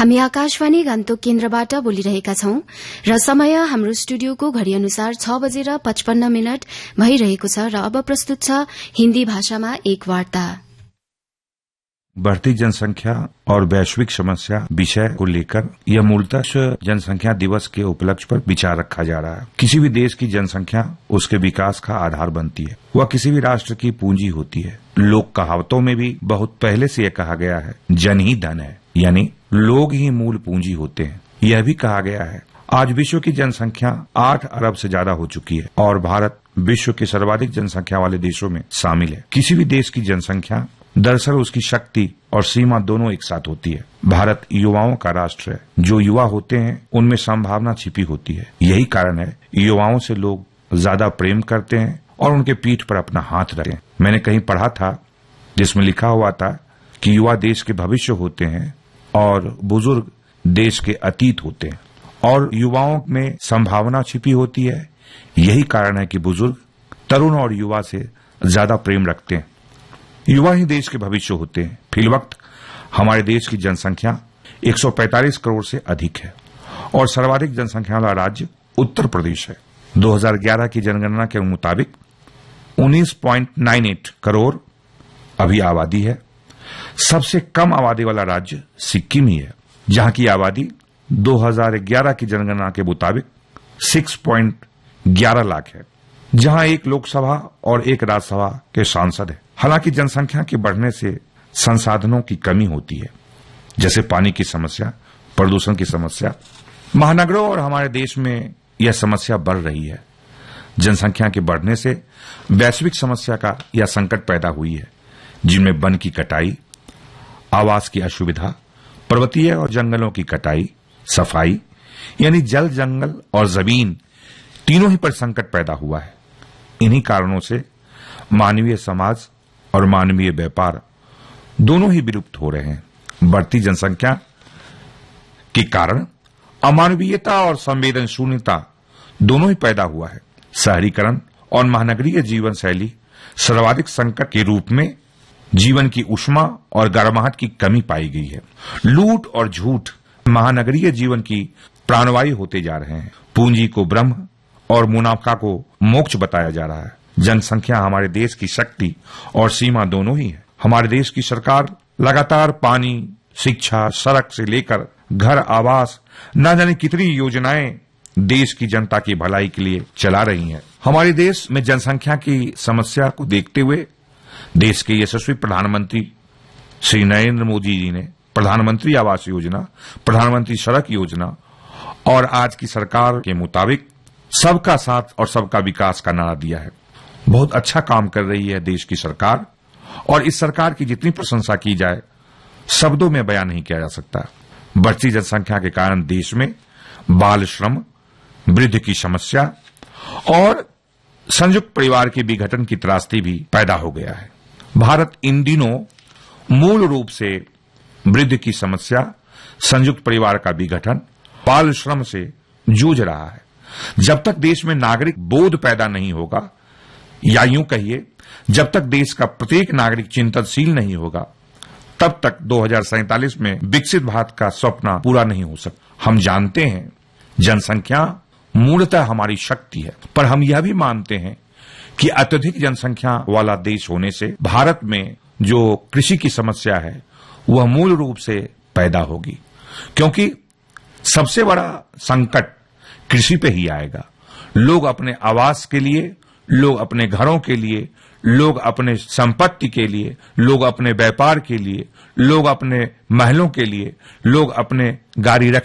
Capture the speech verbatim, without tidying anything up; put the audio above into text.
हामी आकाशवाणी गान्तोक केन्द्रबाट बोलिरहेका छौं र समय हाम्रो स्टुडियोको घड़ी अनुसार छ बजेर पचपन्न मिनट भइरहेको छ र अब प्रस्तुत छ हिन्दी भाषामा एक वार्ता। बढ़ती जनसंख्या और वैश्विक समस्या विषय को लेकर यह मूलतः जनसंख्या दिवस के उपलक्ष्य पर विचार रखा जा रहा है। किसी भी देश की जनसंख्या उसके विकास का आधार बनती है, वह किसी भी राष्ट्र की पूंजी होती है। लोक कहावतों में भी बहुत पहले से यह कहा गया है, जन ही धन है, यानी लोग ही मूल पूंजी होते हैं। यह भी कहा गया है आज विश्व की जनसंख्या आठ अरब से ज्यादा हो चुकी है और भारत विश्व के सर्वाधिक जनसंख्या वाले देशों में शामिल है। किसी भी देश की जनसंख्या दरअसल उसकी शक्ति और सीमा दोनों एक साथ होती है। भारत युवाओं का राष्ट्र है। जो युवा होते हैं उनमें संभावना छिपी होती है। यही कारण है युवाओं से लोग ज्यादा प्रेम करते हैं और उनके पीठ पर अपना हाथ रखते हैं। मैंने कहीं पढ़ा था जिसमें लिखा हुआ था कि युवा देश के भविष्य होते हैं और बुजुर्ग देश के अतीत होते हैं और युवाओं में संभावना छिपी होती है। यही कारण है कि बुजुर्ग तरुण और युवा से ज्यादा प्रेम रखते हैं। युवा ही देश के भविष्य होते हैं। फिलवक्त हमारे देश की जनसंख्या एक सौ पैंतालीस करोड़ से अधिक है और सर्वाधिक जनसंख्या वाला राज्य उत्तर प्रदेश है। दो हज़ार ग्यारह की जनगणना के मुताबिक उन्नीस पॉइंट नौ आठ करोड़ अभी आबादी है। सबसे कम आबादी वाला राज्य सिक्किम ही है, जहां की आबादी दो हज़ार ग्यारह की जनगणना के मुताबिक छह पॉइंट ग्यारह लाख है, जहां एक लोकसभा और एक राज्यसभा के सांसद हैं। हालांकि जनसंख्या के बढ़ने से संसाधनों की कमी होती है, जैसे पानी की समस्या, प्रदूषण की समस्या। महानगरों और हमारे देश में यह समस्या बढ़ रही है। जनसंख्या के बढ़ने से वैश्विक समस्या का यह संकट पैदा हुई है, जिनमें वन की कटाई, आवास की असुविधा, पर्वतीय और जंगलों की कटाई, सफाई यानी जल, जंगल और जमीन तीनों ही पर संकट पैदा हुआ है। इन्हीं कारणों से मानवीय समाज और मानवीय व्यापार दोनों ही विलुप्त हो रहे हैं। बढ़ती जनसंख्या के कारण अमानवीयता और संवेदन शून्यता दोनों ही पैदा हुआ है। शहरीकरण और महानगरीय जीवन शैली सर्वाधिक संकट के रूप में जीवन की ऊष्मा और गर्माहट की कमी पाई गई है। लूट और झूठ महानगरीय जीवन की प्राणवायु होते जा रहे हैं। पूंजी को ब्रह्म और मुनाफा को मोक्ष बताया जा रहा है। जनसंख्या हमारे देश की शक्ति और सीमा दोनों ही है। हमारे देश की सरकार लगातार पानी, शिक्षा, सड़क से लेकर घर, आवास, न जाने कितनी योजनाएं देश की जनता की भलाई के लिए चला रही हैं। हमारे देश में जनसंख्या की समस्या को देखते हुए देश के यशस्वी प्रधानमंत्री श्री नरेंद्र मोदी जी ने प्रधानमंत्री आवास योजना, प्रधानमंत्री सड़क योजना और आज की सरकार के मुताबिक सबका साथ और सबका विकास का नारा दिया है। बहुत अच्छा काम कर रही है देश की सरकार और इस सरकार की जितनी प्रशंसा की जाए शब्दों में बयान नहीं किया जा सकता। बढ़ती जनसंख्या के कारण देश में बाल श्रम, वृद्ध की समस्या और संयुक्त परिवार के विघटन की त्रासदी भी पैदा हो गया है। भारत इन दिनों मूल रूप से वृद्ध की समस्या, संयुक्त परिवार का विघटन, बाल श्रम से जूझ रहा है। जब तक देश में नागरिक बोध पैदा नहीं होगा, या यूं कहिए जब तक देश का प्रत्येक नागरिक चिंतनशील नहीं होगा, तब तक दो हज़ार सैंतालीस में विकसित भारत का सपना पूरा नहीं हो सकता। हम जानते हैं जनसंख्या मूलतः हमारी शक्ति है, पर हम यह भी मानते हैं कि अत्यधिक जनसंख्या वाला देश होने से भारत में जो कृषि की समस्या है वह मूल रूप से पैदा होगी, क्योंकि सबसे बड़ा संकट कृषि पे ही आएगा। लोग अपने आवास के लिए, लोग अपने घरों के लिए, लोग अपने संपत्ति के लिए, लोग अपने व्यापार के लिए, लोग अपने महलों के लिए, लोग अपने गाड़ी रख